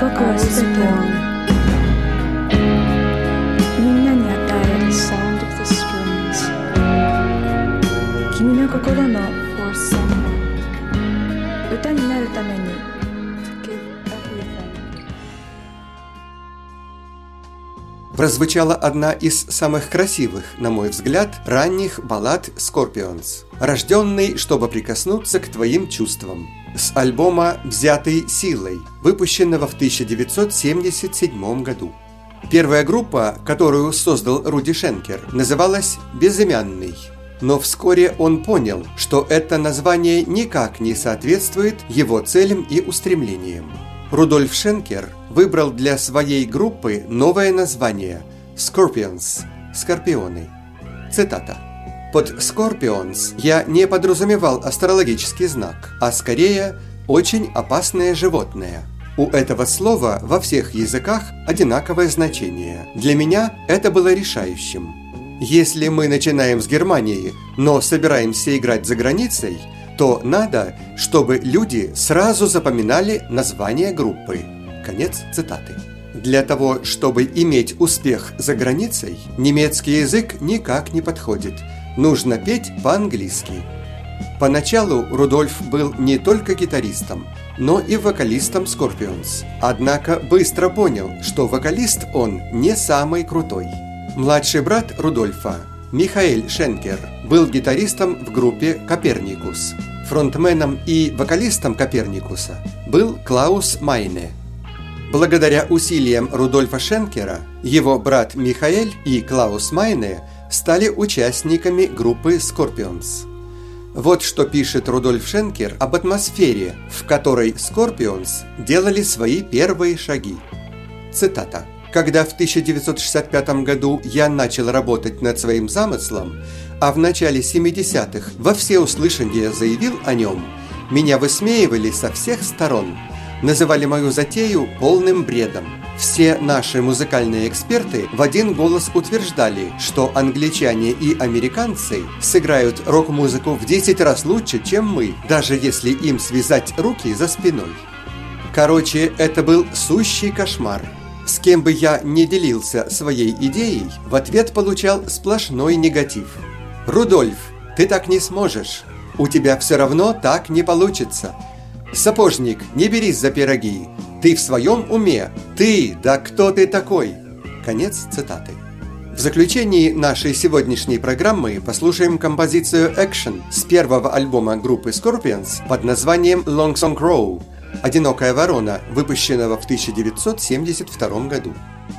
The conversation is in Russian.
僕はすべてをみんなに与え Sound of the strings 君の心の For someone 歌になるために Give everything. Прозвучала одна из самых красивых, на мой взгляд, ранних баллад Scorpions, рожденный, чтобы прикоснуться к твоим чувствам, с альбома «Взятый силой», выпущенного в 1977 году. Первая группа, которую создал Руди Шенкер, называлась «Безымянный», но вскоре он понял, что это название никак не соответствует его целям и устремлениям. Рудольф Шенкер выбрал для своей группы новое название «Scorpions» – «Скорпионы». Цитата. «Под Scorpions я не подразумевал астрологический знак, а скорее очень опасное животное. У этого слова во всех языках одинаковое значение. Для меня это было решающим. Если мы начинаем с Германии, но собираемся играть за границей, то надо, чтобы люди сразу запоминали название группы». Конец цитаты. Для того, чтобы иметь успех за границей, немецкий язык никак не подходит. Нужно петь по-английски. Поначалу Рудольф был не только гитаристом, но и вокалистом Scorpions. Однако быстро понял, что вокалист он не самый крутой. Младший брат Рудольфа, Михаэль Шенкер, был гитаристом в группе «Коперникус». Фронтменом и вокалистом «Коперникуса» был Клаус Майне. Благодаря усилиям Рудольфа Шенкера, его брат Михаэль и Клаус Майне стали участниками группы Scorpions. Вот что пишет Рудольф Шенкер об атмосфере, в которой Scorpions делали свои первые шаги. Цитата. «Когда в 1965 году я начал работать над своим замыслом, а в начале 70-х во всеуслышание заявил о нем, меня высмеивали со всех сторон, называли мою затею полным бредом. Все наши музыкальные эксперты в один голос утверждали, что англичане и американцы сыграют рок-музыку в 10 раз лучше, чем мы, даже если им связать руки за спиной. Короче, это был сущий кошмар. С кем бы я не делился своей идеей, в ответ получал сплошной негатив. Рудольф, ты так не сможешь. У тебя все равно так не получится. Сапожник, не берись за пироги. Ты в своем уме? Ты, да кто ты такой?» Конец цитаты. В заключении нашей сегодняшней программы послушаем композицию «Action» с первого альбома группы Scorpions под названием «Lonesome Crow» – «Одинокая ворона», выпущенного в 1972 году.